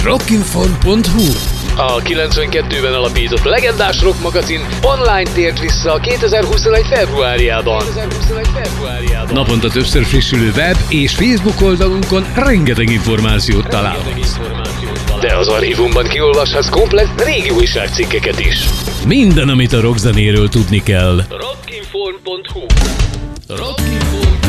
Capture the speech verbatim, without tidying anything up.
rockinform pont hu. A kilencvenkettőben alapított legendás rock magazin online tért vissza a kétezer-huszonegy februárjában. Naponta többször frissülő web és Facebook oldalunkon rengeteg információt találhatsz. De az archívumban kiolvashatsz komplett régi újságcikkeket is. Minden, amit a rockzenéről tudni kell. rockinform pont hu Rockinform